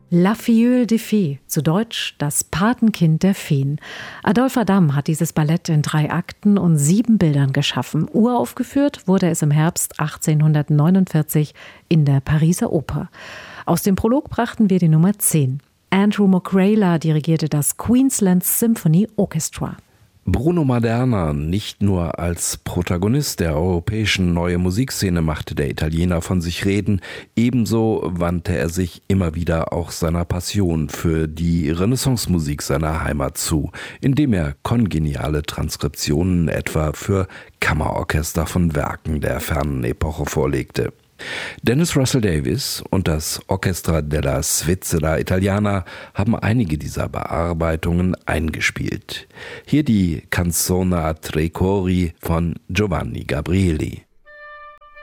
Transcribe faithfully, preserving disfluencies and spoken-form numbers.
La Filleule des Fées, zu Deutsch das Patenkind der Feen. Adolphe Adam hat dieses Ballett in drei Akten und sieben Bildern geschaffen. Uraufgeführt wurde es im Herbst achtzehnhundertneunundvierzig in der Pariser Oper. Aus dem Prolog brachten wir die Nummer zehn. Andrew Mokrela dirigierte das Queensland Symphony Orchestra. Bruno Maderna, nicht nur als Protagonist der europäischen neue Musikszene machte der Italiener von sich reden, ebenso wandte er sich immer wieder auch seiner Passion für die Renaissance-Musik seiner Heimat zu, indem er kongeniale Transkriptionen etwa für Kammerorchester von Werken der fernen Epoche vorlegte. Dennis Russell Davies und das Orchestra della Svizzera Italiana haben einige dieser Bearbeitungen eingespielt. Hier die Canzone a tre cori von Giovanni Gabrieli.